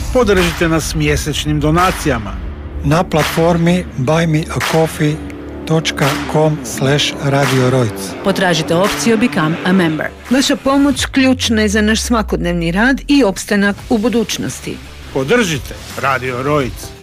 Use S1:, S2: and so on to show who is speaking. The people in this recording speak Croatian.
S1: Podržite nas mjesečnim donacijama
S2: na platformi buymeacoffee.com/Radio Rojc.
S3: Potražite opciju Become a Member.
S4: Vaša pomoć ključna je za naš svakodnevni rad i opstanak u budućnosti.
S1: Podržite Radio Rojc.